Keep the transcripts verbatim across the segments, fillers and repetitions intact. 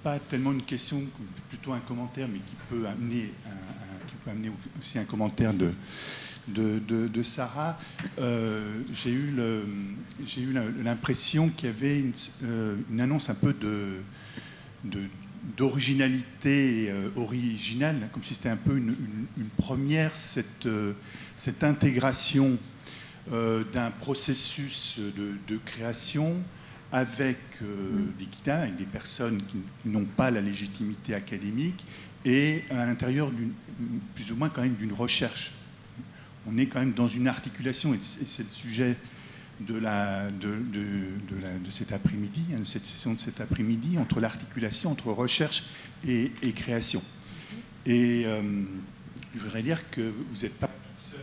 pas tellement une question, plutôt un commentaire, mais qui peut amener, un, un, qui peut amener aussi un commentaire de, de, de, de Sarah. Euh, j'ai eu, le, j'ai eu l'impression qu'il y avait une, euh, une annonce un peu de, de, d'originalité euh, originale, comme si c'était un peu une, une, une première, cette, euh, cette intégration euh, d'un processus de, de création avec euh, des guides, avec des personnes qui n'ont pas la légitimité académique, et à l'intérieur d'une, plus ou moins quand même d'une recherche. On est quand même dans une articulation, et c'est le sujet de, la, de, de, de, la, de cet après-midi, de cette session de cet après-midi, entre l'articulation entre recherche et, et création. Et euh, je voudrais dire que vous n'êtes pas seul.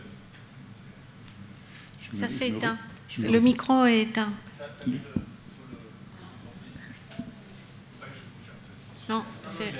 Ça s'est éteint. Me... Le micro est éteint. Le... Non, c'est...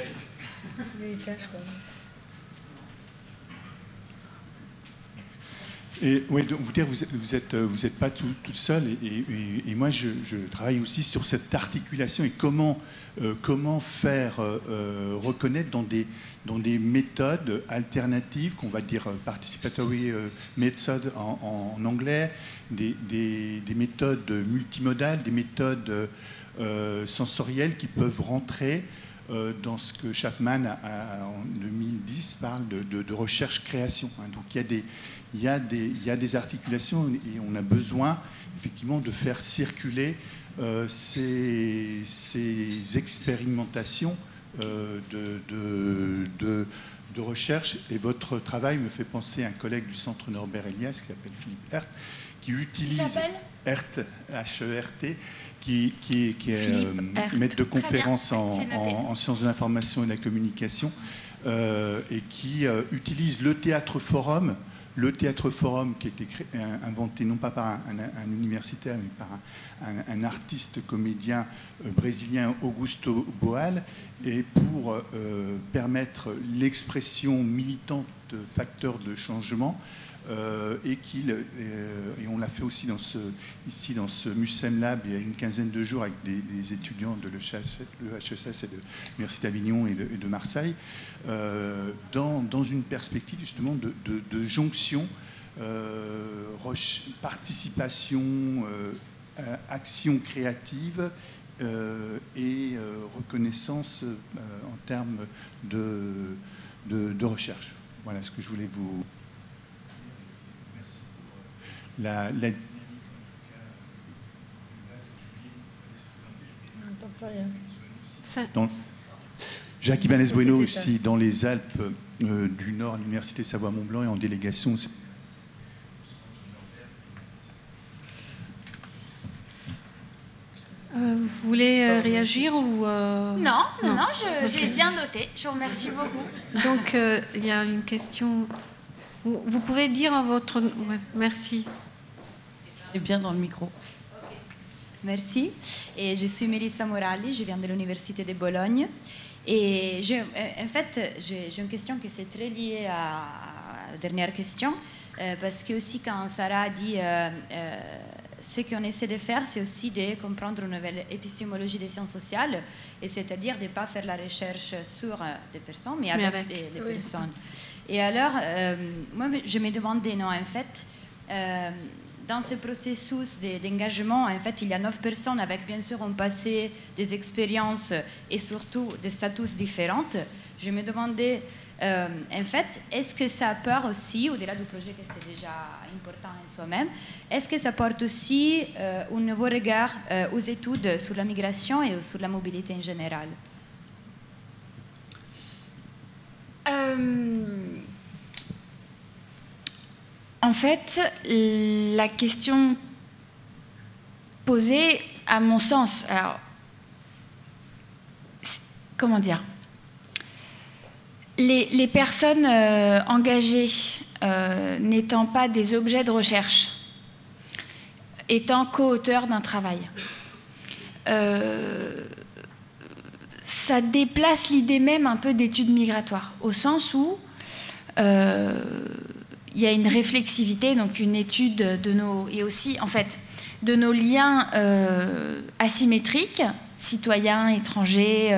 Et oui, donc vous dire, vous êtes, vous êtes, vous êtes pas tout, toute seule. Et, et, et moi, je, je travaille aussi sur cette articulation et comment, euh, comment faire euh, reconnaître dans des, dans des méthodes alternatives, qu'on va dire participatory methods en, en anglais, des, des, des méthodes multimodales, des méthodes euh, sensorielles qui peuvent rentrer euh, dans ce que Chapman, a, a, en deux mille dix, parle de, de, de recherche-création. Hein. Donc il y a des Il y, a des, il y a des articulations et on a besoin effectivement de faire circuler euh, ces, ces expérimentations euh, de, de, de, de recherche. Et votre travail me fait penser à un collègue du Centre Norbert Elias qui s'appelle Philippe Hert, qui utilise Hert, H E R T, qui, qui, qui est euh, maître de conférence en, en, en sciences de l'information et de la communication euh, et qui euh, utilise le théâtre forum. Le théâtre forum qui a été créé, inventé non pas par un, un, un universitaire, mais par un, un, un artiste comédien euh, brésilien, Augusto Boal, et pour euh, permettre l'expression militante de facteurs de changement, euh, et, qu'il, euh, et on l'a fait aussi dans ce, ici dans ce Mucem Lab il y a une quinzaine de jours avec des, des étudiants de l'E H E S S et de l'Université d'Avignon et de, et de Marseille, euh, dans, dans une perspective justement de, de, de jonction, euh, participation, euh, action créative euh, et euh, reconnaissance euh, en termes de, de, de recherche. Voilà ce que je voulais vous... La, la... Dans... Jacques Ibanez Bueno aussi dans les Alpes euh, du Nord, à l'Université Savoie-Mont-Blanc et en délégation. Euh, vous voulez euh, réagir ou euh... Non, non, non, non je, j'ai bien noté. Je vous remercie beaucoup. Donc euh, il y a une question. Vous, vous pouvez dire votre... Ouais, merci. Et bien dans le micro. Merci. Et je suis Melissa Morali, je viens de l'Université de Bologne. Et je, en fait, j'ai, j'ai une question qui est très liée à la dernière question, euh, parce que aussi quand Sarah a dit euh, euh, ce qu'on essaie de faire, c'est aussi de comprendre une nouvelle épistémologie des sciences sociales, et c'est-à-dire de ne pas faire la recherche sur des personnes, mais avec, mais avec. Des, les oui. personnes. Et alors, euh, moi, je me demandais, non, en fait, euh, dans ce processus de, d'engagement, en fait, il y a neuf personnes avec, bien sûr, un passé, des expériences et surtout des statuts différents. Je me demandais, euh, en fait, est-ce que ça part aussi, au-delà du projet que c'est déjà important en soi-même, est-ce que ça porte aussi euh, un nouveau regard euh, aux études sur la migration et sur la mobilité en général? euh... En fait, la question posée, à mon sens, alors, comment dire, les, les personnes euh, engagées euh, n'étant pas des objets de recherche, étant co-auteurs d'un travail, euh, ça déplace l'idée même un peu d'études migratoires, au sens où euh, il y a une réflexivité, donc une étude de nos, et aussi en fait de nos liens euh, asymétriques, citoyens, étrangers,